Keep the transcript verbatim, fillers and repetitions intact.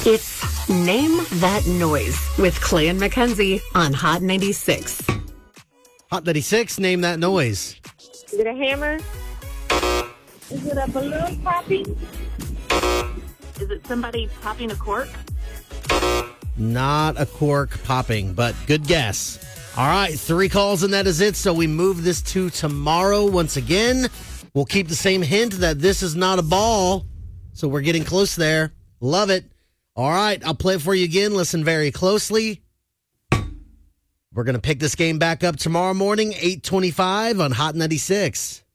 It's Name That Noise with Clay and Mackenzie on Hot ninety-six. Hot ninety-six, name that noise. Is it a hammer? Is it a balloon popping? Is it somebody popping a cork? Not a cork popping, but good guess. All right, three calls and that is it. So we move this to tomorrow once again. We'll keep the same hint that this is not a ball. So we're getting close there. Love it. All right, I'll play it for you again. Listen very closely. We're going to pick this game back up tomorrow morning, eight twenty-five on Hot ninety-six.